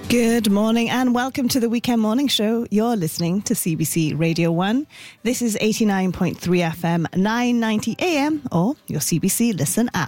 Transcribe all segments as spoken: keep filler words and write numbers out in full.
Good morning and welcome to the Weekend Morning Show. You're listening to C B C Radio one. This is eighty-nine point three F M, nine ninety A M or your C B C Listen app.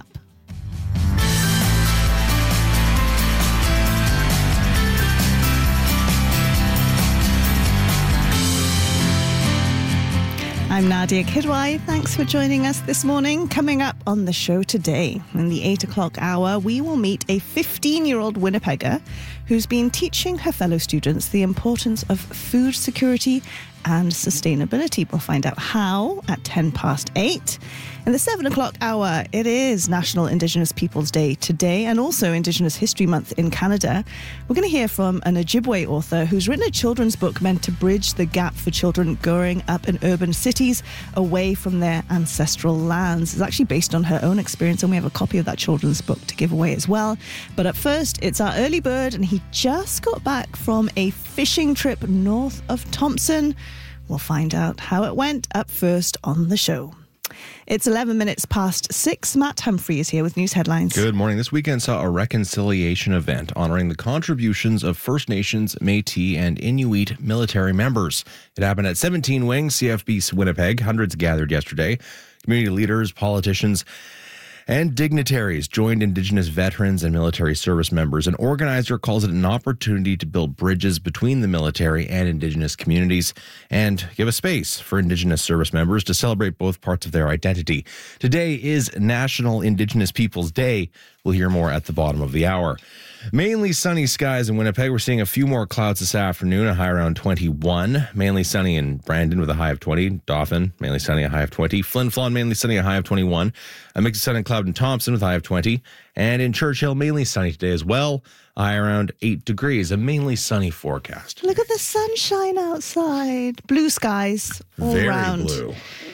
I'm Nadia Kidwai. Thanks for joining us this morning. Coming up on the show today, in the eight o'clock hour, we will meet a fifteen-year-old Winnipegger who's been teaching her fellow students the importance of food security and sustainability. We'll find out how at ten past eight. In the seven o'clock hour, it is National Indigenous Peoples Day today and also Indigenous History Month in Canada. We're going to hear from an Ojibwe author who's written a children's book meant to bridge the gap for children growing up in urban cities away from their ancestral lands. It's actually based on her own experience, and we have a copy of that children's book to give away as well. But at first, it's our early bird, and he just got back from a fishing trip north of Thompson. We'll find out how it went up first on the show. It's eleven minutes past six. Matt Humphrey is here with news headlines. Good morning. This weekend saw a reconciliation event honoring the contributions of First Nations, Métis, and Inuit military members. It happened at seventeen Wing, C F B Winnipeg. Hundreds gathered yesterday. Community leaders, politicians, and dignitaries joined Indigenous veterans and military service members. An organizer calls it an opportunity to build bridges between the military and Indigenous communities and give a space for Indigenous service members to celebrate both parts of their identity. Today is National Indigenous Peoples Day. We'll hear more at the bottom of the hour. Mainly sunny skies in Winnipeg. We're seeing a few more clouds this afternoon, a high around twenty-one. Mainly sunny in Brandon with a high of twenty. Dauphin, mainly sunny, a high of twenty. Flin Flon, mainly sunny, a high of twenty-one. A mix of sun and cloud in Thompson with a high of twenty. And in Churchill, mainly sunny today as well, a high around eight degrees. A mainly sunny forecast. Look at the sunshine outside. Blue skies all Very around. blue.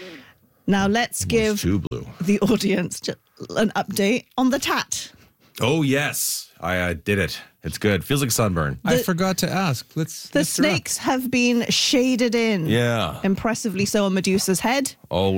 Now let's Almost give too blue. the audience an update on the tat. Oh, yes. I uh, did it. It's good. Feels like sunburn. I forgot to ask. Let's. The lift her up. snakes have been shaded in. Yeah. Impressively so on Medusa's head. Oh,